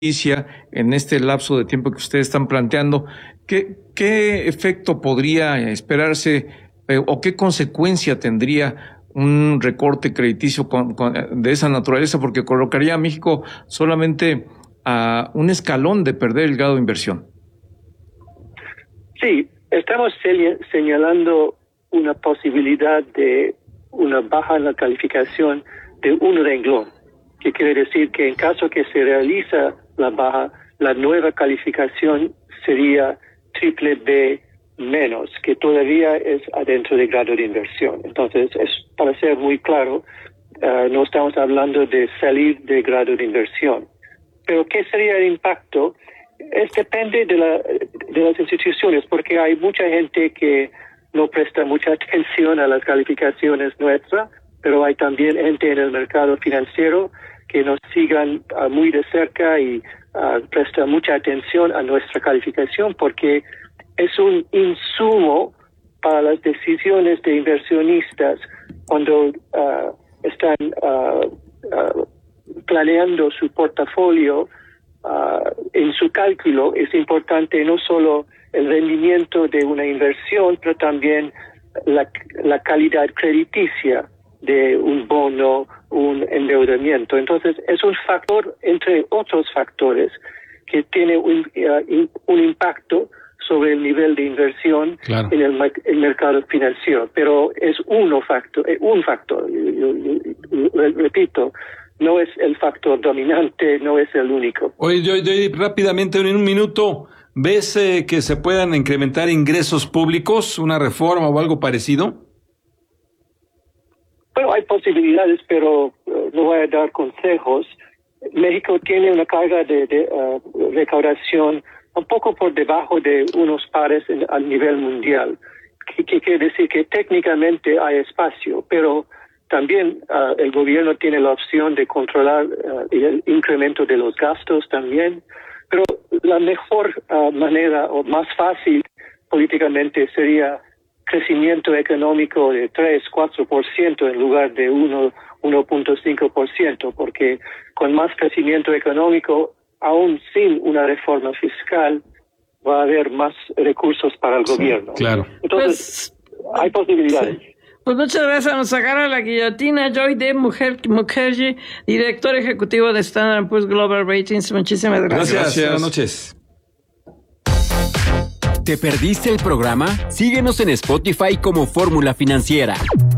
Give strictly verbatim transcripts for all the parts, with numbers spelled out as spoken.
en este lapso de tiempo que ustedes están planteando, ¿qué, qué efecto podría esperarse eh, o qué consecuencia tendría un recorte crediticio con, con, de esa naturaleza? Porque colocaría a México solamente a un escalón de perder el grado de inversión. Sí, estamos señalando una posibilidad de una baja en la calificación de un renglón, que quiere decir que en caso que se realiza la baja, la nueva calificación sería triple B menos, que todavía es adentro del grado de inversión. Entonces, es para ser muy claro, uh, no estamos hablando de salir del grado de inversión. Pero ¿qué sería el impacto? Es depende de, la, de las instituciones, porque hay mucha gente que no presta mucha atención a las calificaciones nuestras, pero hay también gente en el mercado financiero que nos sigan uh, muy de cerca y uh, presta mucha atención a nuestra calificación, porque es un insumo para las decisiones de inversionistas cuando uh, están uh, uh, planeando su portafolio. Uh, en su cálculo es importante no solo el rendimiento de una inversión, pero también la, la calidad crediticia de un bono, un endeudamiento. Entonces, es un factor, entre otros factores, que tiene un, uh, un impacto sobre el nivel de inversión claro. en el, el mercado financiero. Pero es uno factor, un factor, yo, yo, yo, repito, no es el factor dominante, no es el único. Oye, yo, yo rápidamente, en un minuto, ¿ves eh, que se puedan incrementar ingresos públicos, una reforma o algo parecido? Bueno, hay posibilidades, pero uh, no voy a dar consejos. México tiene una carga de, de uh, recaudación un poco por debajo de unos pares en, a nivel mundial, que, que quiere decir que técnicamente hay espacio, pero también uh, el gobierno tiene la opción de controlar uh, el incremento de los gastos también, pero la mejor uh, manera o más fácil políticamente sería crecimiento económico de tres, cuatro por ciento en lugar de uno, uno punto cinco por ciento, porque con más crecimiento económico, aún sin una reforma fiscal, va a haber más recursos para el sí, gobierno. Claro. Entonces, pues, hay posibilidades. Sí. Pues muchas gracias. Nos agarra la guillotina. Joy D. Mukherjee, director ejecutivo de Standard and Poor's Global Ratings. Muchísimas gracias. Gracias. Buenas noches. ¿Te perdiste el programa? Síguenos en Spotify como Fórmula Financiera.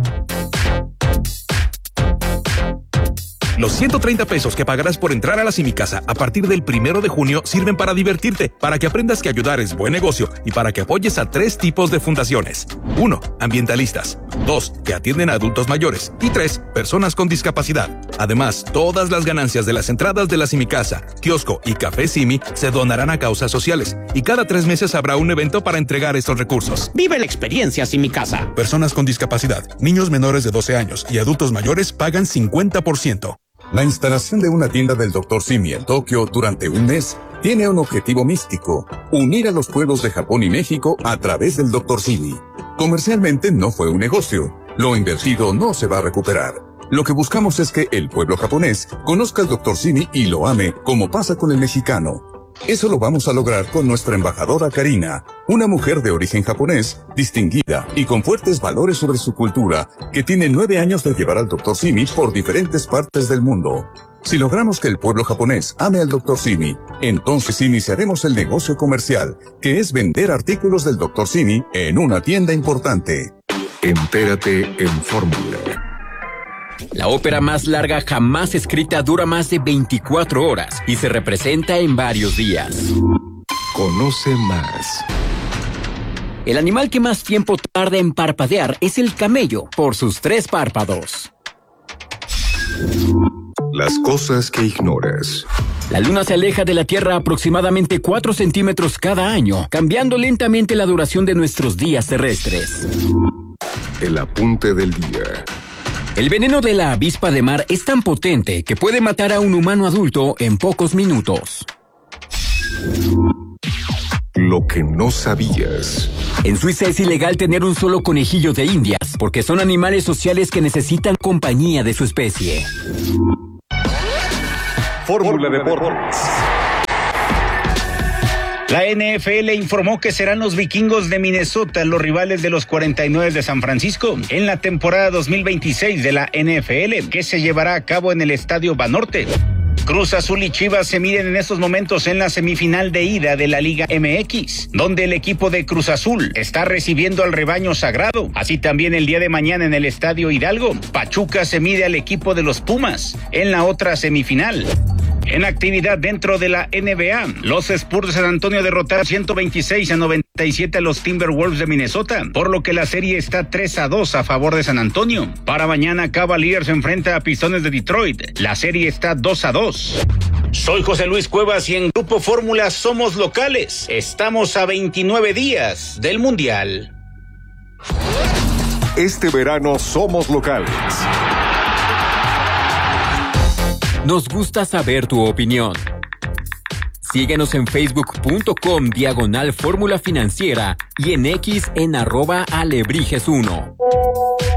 Los ciento treinta pesos que pagarás por entrar a la Simicasa a partir del primero de junio sirven para divertirte, para que aprendas que ayudar es buen negocio y para que apoyes a tres tipos de fundaciones. Uno, ambientalistas. Dos, que atienden a adultos mayores. Y tres, personas con discapacidad. Además, todas las ganancias de las entradas de la Simicasa, kiosco y café Simi se donarán a causas sociales. Y cada tres meses habrá un evento para entregar estos recursos. Vive la experiencia Simicasa. Personas con discapacidad, niños menores de doce años y adultos mayores pagan cincuenta por ciento. La instalación de una tienda del doctor Simi en Tokio durante un mes tiene un objetivo místico: unir a los pueblos de Japón y México a través del doctor Simi. Comercialmente no fue un negocio. Lo invertido no se va a recuperar. Lo que buscamos es que el pueblo japonés conozca al doctor Simi y lo ame, como pasa con el mexicano. Eso lo vamos a lograr con nuestra embajadora Karina, una mujer de origen japonés, distinguida y con fuertes valores sobre su cultura, que tiene nueve años de llevar al doctor Simi por diferentes partes del mundo. Si logramos que el pueblo japonés ame al doctor Simi, entonces iniciaremos el negocio comercial, que es vender artículos del doctor Simi en una tienda importante. Entérate en Fórmula. La ópera más larga jamás escrita dura más de veinticuatro horas y se representa en varios días. Conoce más. El animal que más tiempo tarda en parpadear es el camello, por sus tres párpados. Las cosas que ignoras. La luna se aleja de la Tierra aproximadamente cuatro centímetros cada año, cambiando lentamente la duración de nuestros días terrestres. El apunte del día. El veneno de la avispa de mar es tan potente que puede matar a un humano adulto en pocos minutos. Lo que no sabías. En Suiza es ilegal tener un solo conejillo de Indias, porque son animales sociales que necesitan compañía de su especie. Fórmula Deportes. La N F L informó que serán los Vikingos de Minnesota los rivales de los cuarenta y nueve de San Francisco en la temporada dos mil veintiséis de la N F L, que se llevará a cabo en el Estadio Banorte. Cruz Azul y Chivas se miden en estos momentos en la semifinal de ida de la Liga M X, donde el equipo de Cruz Azul está recibiendo al rebaño sagrado. Así también el día de mañana en el Estadio Hidalgo, Pachuca se mide al equipo de los Pumas en la otra semifinal. En actividad dentro de la N B A, los Spurs de San Antonio derrotaron ciento veintiséis a noventa y siete a los Timberwolves de Minnesota, por lo que la serie está tres a dos a favor de San Antonio. Para mañana, Cavaliers se enfrenta a Pistones de Detroit. La serie está dos a dos. Soy José Luis Cuevas y en Grupo Fórmula somos locales. Estamos a veintinueve días del Mundial. Este verano somos locales. Nos gusta saber tu opinión. Síguenos en facebook.com diagonal fórmula financiera y en X en arroba alebrijes uno.